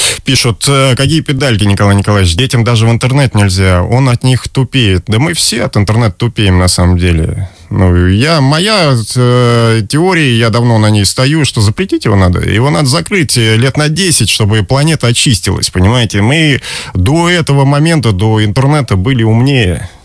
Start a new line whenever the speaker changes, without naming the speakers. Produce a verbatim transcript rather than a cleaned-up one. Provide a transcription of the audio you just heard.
Пишут, э, какие педальки, Николай Николаевич, детям даже в интернет нельзя, он от них тупеет. Да мы все от интернета тупеем на самом деле. Ну, я, моя э, теория, я давно на ней стою, что запретить его надо. Его надо закрыть лет на десять, чтобы планета очистилась, понимаете? Мы до этого момента, до интернета были умнее.